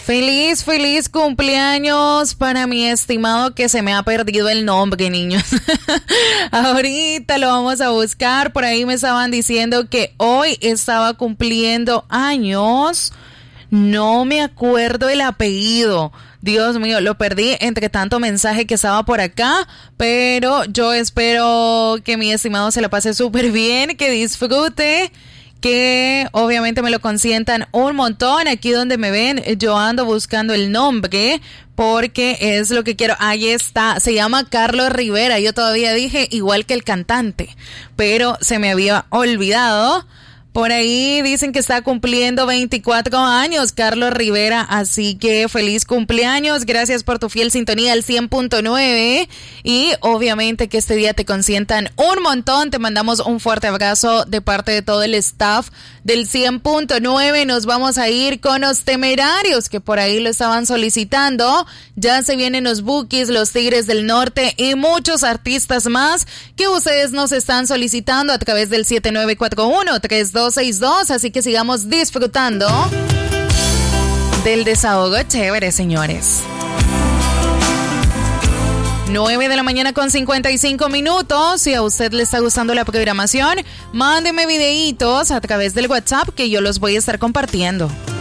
Feliz cumpleaños para mi estimado que se me ha perdido el nombre, niños. Ahorita lo vamos a buscar. Por ahí me estaban diciendo que hoy estaba cumpliendo años. No me acuerdo el apellido. Dios mío, lo perdí entre tanto mensaje que estaba por acá, pero yo espero que mi estimado se la pase súper bien, que disfrute, que obviamente me lo consientan un montón. Aquí donde me ven, yo ando buscando el nombre porque es lo que quiero. Ahí está, se llama Carlos Rivera. Yo todavía dije igual que el cantante, pero se me había olvidado. Por ahí dicen que está cumpliendo 24 años Carlos Rivera, así que feliz cumpleaños, gracias por tu fiel sintonía al 100.9 y obviamente que este día te consientan un montón. Te mandamos un fuerte abrazo de parte de todo el staff del 100.9. Nos vamos a ir con los Temerarios, que por ahí lo estaban solicitando. Ya se vienen los Bukis, los Tigres del Norte y muchos artistas más que ustedes nos están solicitando a través del 7941-3262, así que sigamos disfrutando del desahogo chévere, señores. 9 de la mañana con 55 minutos. Si a usted le está gustando la programación, mándeme videitos a través del WhatsApp que yo los voy a estar compartiendo.